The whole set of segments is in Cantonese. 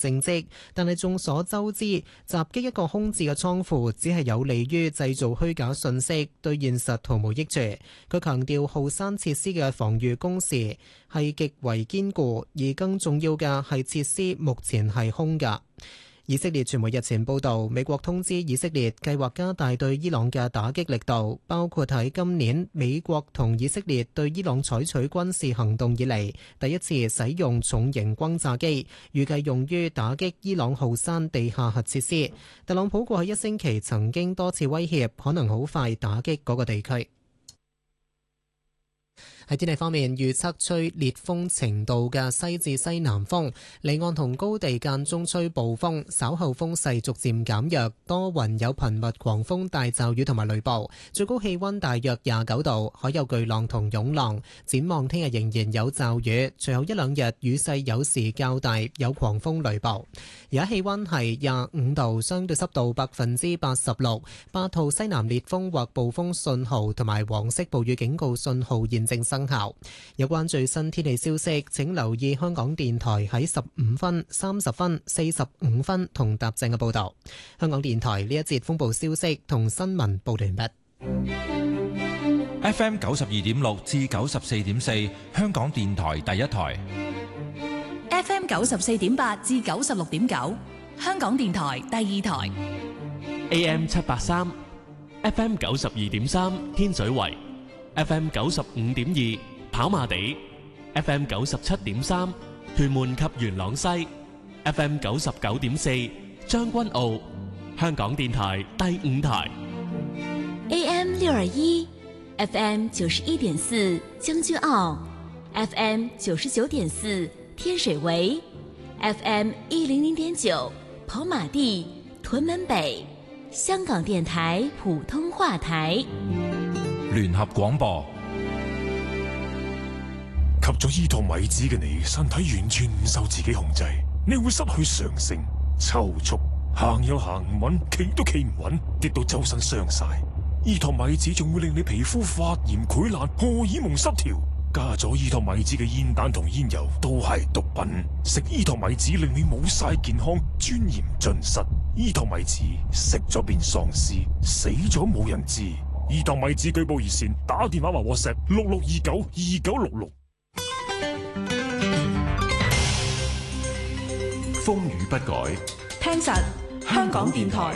正職，但係眾所周知，襲擊一個空置嘅倉庫只係有利於製造虛假信息，對現實毫無益處。佢強調浩山設施嘅防禦工事係極為堅固，而更重要嘅係設施目前係空㗎。以色列傳媒日前報導，美國通知以色列計劃加大對伊朗嘅打擊力度，包括喺今年美國同以色列對伊朗採取軍事行動以嚟第一次使用重型轟炸機，預計用於打擊伊朗浩山地下核設施。特朗普過去一星期曾經多次威脅，可能好快打擊嗰個地區。喺天氣方面，預測吹烈風程度嘅西至西南風，離岸同高地間中吹暴風，稍後風勢逐漸減弱，多雲有頻密狂風大驟雨同埋雷暴，最高氣溫大約29度，海有巨浪同湧浪。展望聽日仍然有驟雨，隨後一兩日雨勢有時較大，有狂風雷暴。而家氣溫係25度，相對濕度86%，8號西南烈風或暴風信號同埋黃色暴雨警告信號現正生效。有關最新天氣消息，請留意香港電台喺15分、30分、45分同踏正嘅報道。香港電台呢一節風暴消息同新聞報道完畢。 FM 92.6至94.4，香港電台第一台。 FM 94.8至96.9，香港電台第二台。 AM 783 FM 92.3，天水圍。FM 95.2跑馬地， FM 97.3屯門及元朗西， FM 99.4將軍澳，香港電台第五台。 AM 621 FM 91.4將軍澳， FM 99.4天水圍， FM 100.9跑馬地屯門北，香港電台普通話台。 聯合廣播。 吸咗伊托米子嘅你，身體完全唔受自己控制，你會失去常性、抽搐，行又行唔穩，企都企唔穩，跌到周身傷晒。伊托米子仲會令你皮膚發炎、潰爛、荷爾蒙失調。加咗伊托米子嘅煙彈同煙油都係毒品。食伊托米子令你冇晒健康，尊嚴盡失。伊托米子食咗變喪屍，死咗冇人知。伊托米子舉報熱線，打電話或 WhatsApp 66292966。 風雨不改， 聽實香港電台。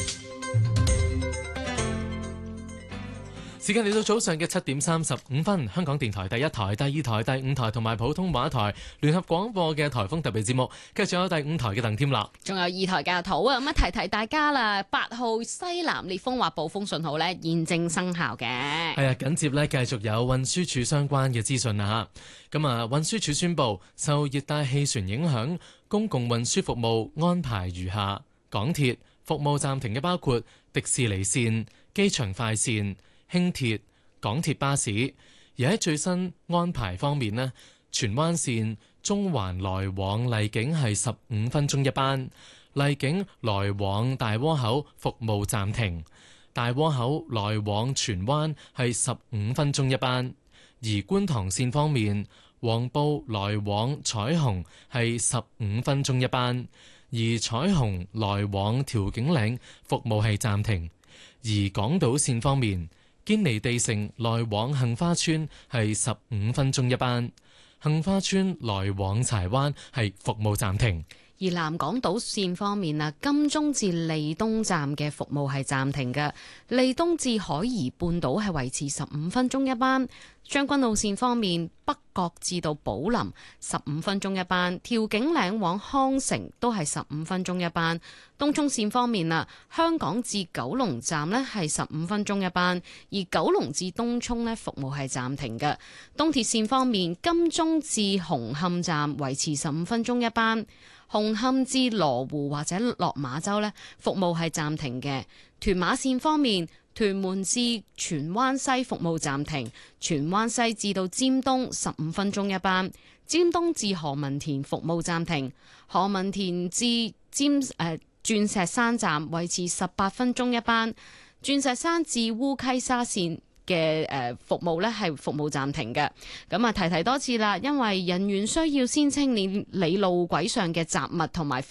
時間嚟到早上嘅7:35，香港電台第一台、第二台、第五台同埋普通話台聯合廣播嘅颱風特別節目，跟住仲有第五台嘅鄧添樂， 仲有2台嘅阿土啊！咁提提大家啦，8號西南烈風或暴風信號呢現正生效嘅。係啊，緊接呢繼續有運輸署相關嘅資訊啦嚇。咁啊，運輸署宣布受熱帶氣旋影響，公共運輸服務安排如下：港鐵服務暫停嘅包括迪士尼線、機場快線、輕鐵、港鐵巴士。而喺最新安排方面呢，荃灣線中環來往荔景係15分鐘一班，荔景來往大窩口服務暫停，大窩口來往荃灣係15分鐘一班。而觀塘線方面，黃埔來往彩虹係15分鐘一班，而彩虹來往調景嶺服務係暫停。而港島線方面，堅尼地城來往杏花村係15分鐘一班，杏花村來往柴灣係服務暫停。 而南港島線方面啊，金鐘至利東站嘅服務係暫停嘅，利東至海怡半島係維持15分鐘一班。將軍澳線方面，北角至到寶林15分鐘一班，調景嶺往康城都係15分鐘一班。東涌線方面啊，香港至九龍站呢係15分鐘一班，而九龍至東涌呢服務係暫停嘅。東鐵線方面，金鐘至紅磡站維持15分鐘一班，紅磡至羅湖或者落馬洲呢服務係暫停嘅。屯馬線方面，屯門至荃灣西服務暫停，荃灣西至到尖東15分鐘一班，尖東至何文田服務暫停，何文田至鑽石山站維持18分鐘一班，鑽石山至烏溪沙線嘅服務呢係服務暫停嘅。咁啊，提多次啦，因為人員需要先清理路軌上嘅雜物同埋